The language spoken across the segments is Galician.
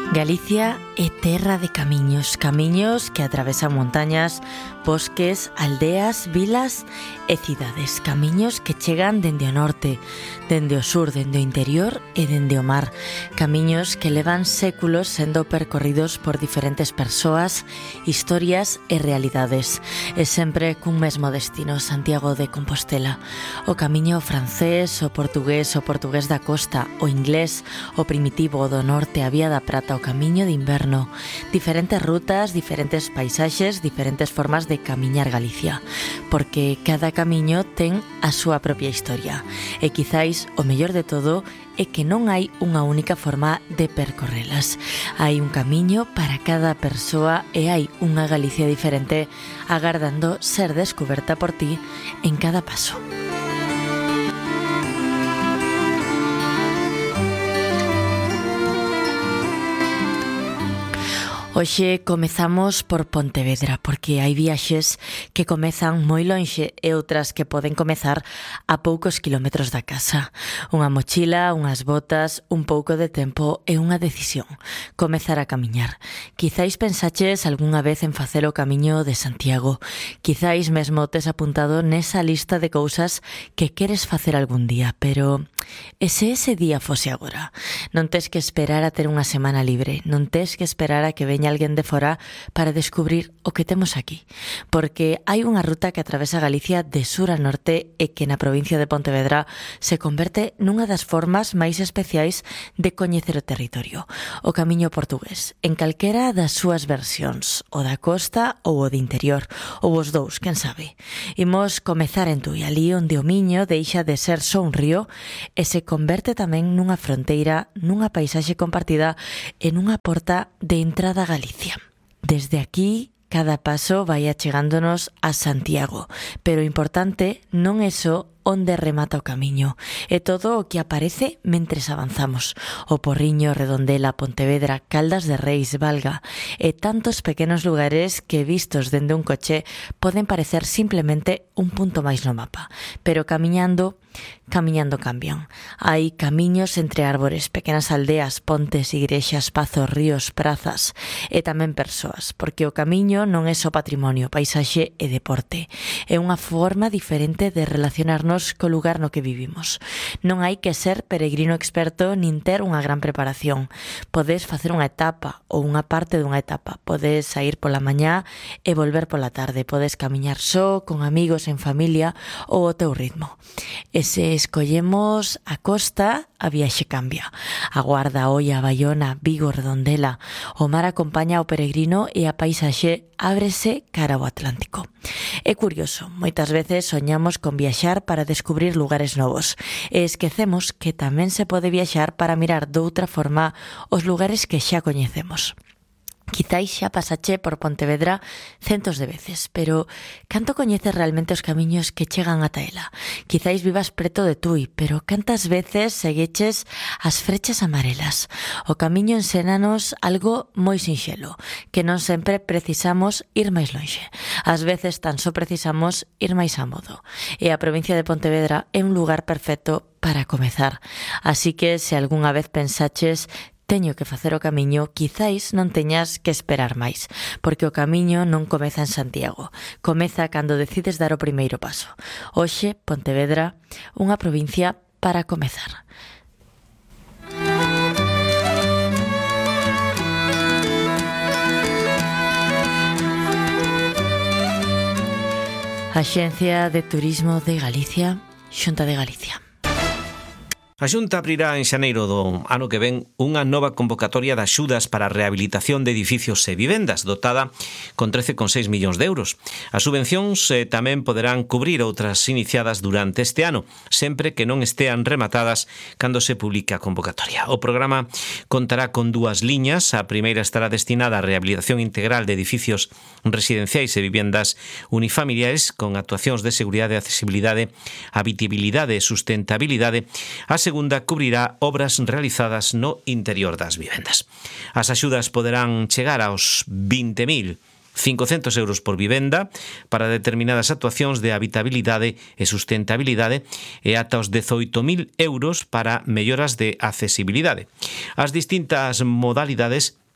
Galicia é terra de camiños, camiños que atravesan montañas, bosques, aldeas, vilas e cidades. Camiños que chegan dende o norte, dende o sur, dende o interior e dende o mar. Camiños que levan séculos sendo percorridos por diferentes persoas, historias e realidades. E sempre cun mesmo destino, Santiago de Compostela. O camiño francés, o portugués da costa, o inglés, o primitivo, o do norte, a Vía da Prata, o camiño de inverno. Diferentes rutas, diferentes paisaxes, diferentes formas de camiñar Galicia, porque cada camiño ten a súa propia historia. E quizáis o mellor de todo é que non hai unha única forma de percorrelas. Hai un camiño para cada persoa e hai unha Galicia diferente agardando ser descoberta por ti en cada paso. Hoxe comezamos por Pontevedra, porque hai viaxes que comezan moi lonxe e outras que poden comezar a poucos kilómetros da casa. Unha mochila, unhas botas, un pouco de tempo e unha decisión: comezar a camiñar. Quizáis pensaches algunha vez en facer o camiño de Santiago. Quizáis mesmo tes apuntado nesa lista de cousas que queres facer algún día, pero e se ese día fose agora? Non tes que esperar a ter unha semana libre, non tes que esperar a que veña alguén de fora para descubrir o que temos aquí, porque hai unha ruta que atravesa Galicia de sur a norte e que na provincia de Pontevedra se converte nunha das formas máis especiais de coñecer o territorio, o camiño portugués, en calquera das súas versións, o da costa ou o de interior, ou os dous, quen sabe. Imos comezar en Tui, ali onde o Miño deixa de ser só un río e se converte tamén nunha fronteira, nunha paisaxe compartida e nunha porta de entrada a Galicia. Desde aquí, cada paso vai achegándonos a Santiago, pero o importante non é só onde remata o camiño, é todo o que aparece mentres avanzamos. O Porriño, Redondela, Pontevedra, Caldas de Reis, Valga e tantos pequenos lugares que vistos dende un coche poden parecer simplemente un punto máis no mapa, pero camiñando cambian. Hai camiños entre árbores, pequenas aldeas, pontes, igrexas, pazos, ríos, prazas e tamén persoas, porque o camiño non é só patrimonio, paisaxe e deporte. É unha forma diferente de relacionarnos co lugar no que vivimos. Non hai que ser peregrino experto nin ter unha gran preparación. Podes facer unha etapa ou unha parte dunha etapa. Podes sair pola mañá e volver pola tarde. Podes camiñar só, con amigos, en familia ou ao teu ritmo. E se escollemos a costa, a viaxe cambia. A Guarda, Oia, Baiona, Vigo, Redondela. O mar acompaña o peregrino e a paisaxe ábrese cara ao Atlántico. É curioso, moitas veces soñamos con viaxar para descubrir lugares novos e esquecemos que tamén se pode viaxar para mirar doutra forma os lugares que xa coñecemos. Quizáis xa pasache por Pontevedra centos de veces, pero canto coñeces realmente os camiños que chegan ata ela? Quizáis vivas preto de Tui, pero cantas veces segueches as frechas amarelas? O camiño ensénanos algo moi sinxelo, que non sempre precisamos ir máis lonxe. Ás veces tan só precisamos ir máis a modo. E a provincia de Pontevedra é un lugar perfecto para comezar. Así que se algunha vez pensaches teño que facer o camiño, quizáis non teñas que esperar máis, porque o camiño non comeza en Santiago, comeza cando decides dar o primeiro paso. Hoxe, Pontevedra, unha provincia para comezar. Axencia de Turismo de Galicia, Xunta de Galicia. A Xunta abrirá en xaneiro do ano que ven unha nova convocatoria de axudas para a rehabilitación de edificios e vivendas, dotada con 13,6 millóns de euros. As subvencións tamén poderán cubrir outras iniciadas durante este ano, sempre que non estean rematadas cando se publique a convocatoria. O programa contará con dúas liñas. A primeira estará destinada á rehabilitación integral de edificios residenciais e vivendas unifamiliares con actuacións de seguridade, accesibilidade, habitabilidade e sustentabilidade. A segunda cubrirá obras realizadas no interior das vivendas. As axudas poderán chegar aos 20.500 euros por vivenda para determinadas actuacións de habitabilidade e sustentabilidade e ata os 18.000 euros para melloras de accesibilidade. As distintas modalidades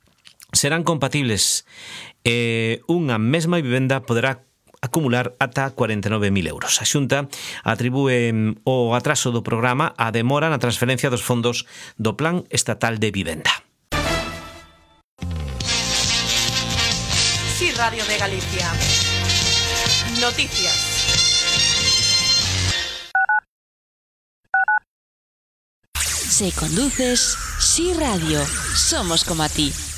serán compatibles e unha mesma vivenda poderá acumular ata 49.000 euros. A Xunta atribúe o atraso do programa a demora na transferencia dos fondos do Plan Estatal de Vivenda. Sí, Radio de Galicia. Noticias. Si conduces, Sí Radio. Somos como a ti.